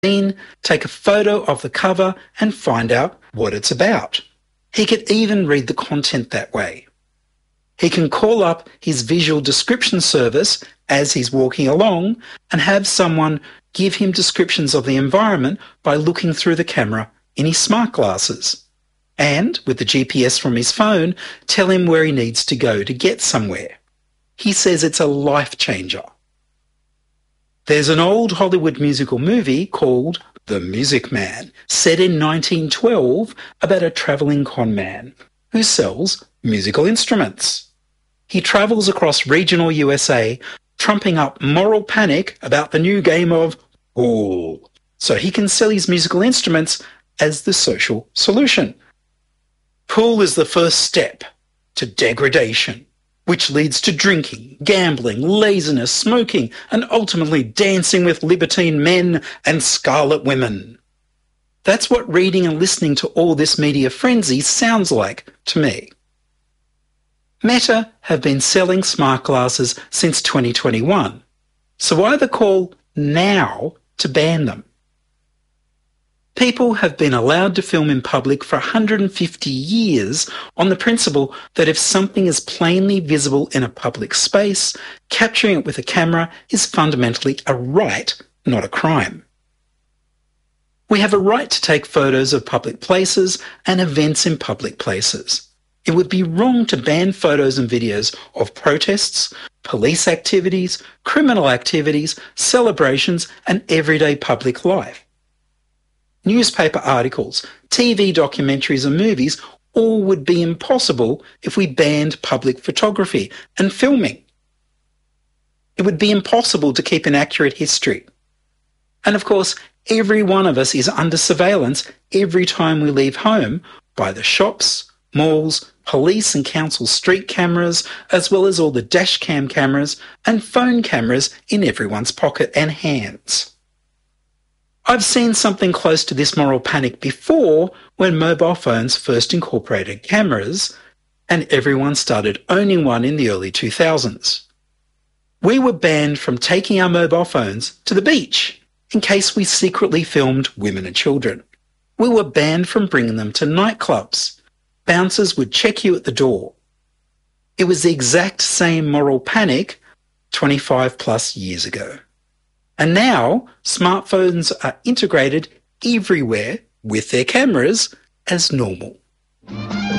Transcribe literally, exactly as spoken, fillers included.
magazine, take a photo of the cover and find out what it's about. He could even read the content that way. He can call up his visual description service as he's walking along and have someone give him descriptions of the environment by looking through the camera in his smart glasses. And, with the G P S from his phone, tell him where he needs to go to get somewhere. He says it's a life changer. There's an old Hollywood musical movie called The Music Man, set in nineteen twelve, about a travelling con man who sells musical instruments. He travels across regional U S A, trumping up moral panic about the new game of pool, so he can sell his musical instruments as the social solution. Pool is the first step to degradation, which leads to drinking, gambling, laziness, smoking, and ultimately dancing with libertine men and scarlet women. That's what reading and listening to all this media frenzy sounds like to me. Meta have been selling smart glasses since twenty twenty-one, so why the call now to ban them? People have been allowed to film in public for one hundred fifty years on the principle that if something is plainly visible in a public space, capturing it with a camera is fundamentally a right, not a crime. We have a right to take photos of public places and events in public places. It would be wrong to ban photos and videos of protests, police activities, criminal activities, celebrations, and everyday public life. Newspaper articles, T V documentaries and movies all would be impossible if we banned public photography and filming. It would be impossible to keep an accurate history. And of course, every one of us is under surveillance every time we leave home by the shops, malls, police and council street cameras, as well as all the dash cam cameras and phone cameras in everyone's pocket and hands. I've seen something close to this moral panic before when mobile phones first incorporated cameras and everyone started owning one in the early two thousands. We were banned from taking our mobile phones to the beach in case we secretly filmed women and children. We were banned from bringing them to nightclubs. Bouncers would check you at the door. It was the exact same moral panic twenty-five plus years ago. And now, smartphones are integrated everywhere with their cameras as normal.